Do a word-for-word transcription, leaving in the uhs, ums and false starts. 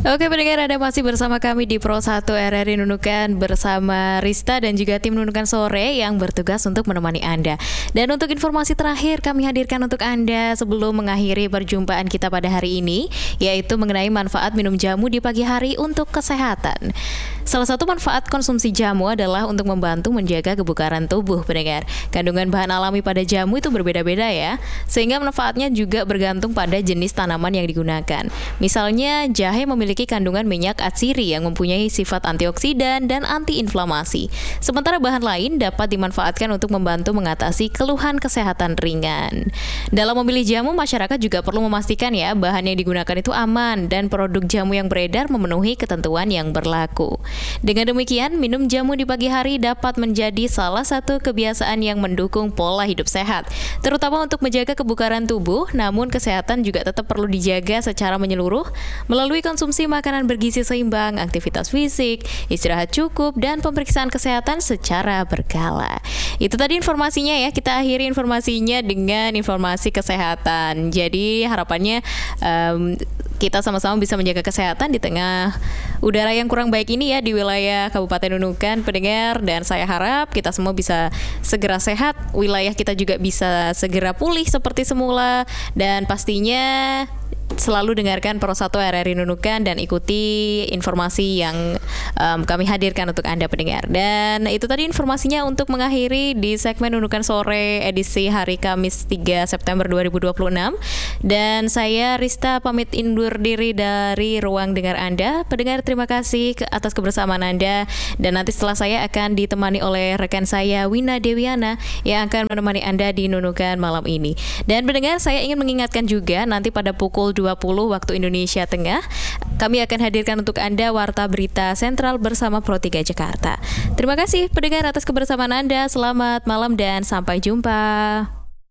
Oke pendengar, Anda masih bersama kami di Pro satu R R I Nunukan bersama Rista dan juga tim Nunukan Sore yang bertugas untuk menemani Anda. Dan untuk informasi terakhir kami hadirkan untuk Anda sebelum mengakhiri perjumpaan kita pada hari ini, yaitu mengenai manfaat minum jamu di pagi hari untuk kesehatan. Salah satu manfaat konsumsi jamu adalah untuk membantu menjaga kebugaran tubuh, pendengar. Kandungan bahan alami pada jamu itu berbeda-beda ya, sehingga manfaatnya juga bergantung pada jenis tanaman yang digunakan. Misalnya, jahe memiliki kandungan minyak atsiri yang mempunyai sifat antioksidan dan antiinflamasi. Sementara bahan lain dapat dimanfaatkan untuk membantu mengatasi keluhan kesehatan ringan. Dalam memilih jamu, masyarakat juga perlu memastikan ya, bahan yang digunakan itu aman dan produk jamu yang beredar memenuhi ketentuan yang berlaku. Dengan demikian, minum jamu di pagi hari dapat menjadi salah satu kebiasaan yang mendukung pola hidup sehat, terutama untuk menjaga kebugaran tubuh, namun kesehatan juga tetap perlu dijaga secara menyeluruh melalui konsumsi makanan bergizi seimbang, aktivitas fisik, istirahat cukup, dan pemeriksaan kesehatan secara berkala. Itu tadi informasinya ya, kita akhiri informasinya dengan informasi kesehatan. Jadi harapannya um, kita sama-sama bisa menjaga kesehatan di tengah udara yang kurang baik ini ya di wilayah Kabupaten Nunukan, pendengar, dan saya harap kita semua bisa segera sehat, wilayah kita juga bisa segera pulih seperti semula, dan pastinya selalu dengarkan Pro satu R R I Nunukan dan ikuti informasi yang um, kami hadirkan untuk Anda pendengar. Dan itu tadi informasinya untuk mengakhiri di segmen Nunukan Sore edisi hari Kamis tiga September dua ribu dua puluh enam. Dan saya Rista pamit undur diri dari ruang dengar Anda. Pendengar, terima kasih atas kebersamaan Anda, dan nanti setelah saya akan ditemani oleh rekan saya Wina Dewiana yang akan menemani Anda di Nunukan malam ini. Dan pendengar, saya ingin mengingatkan juga nanti pada pukul dua puluh waktu Indonesia Tengah kami akan hadirkan untuk Anda Warta Berita Sentral bersama Pro tiga Jakarta. Terima kasih pendengar atas kebersamaan Anda. Selamat malam dan sampai jumpa.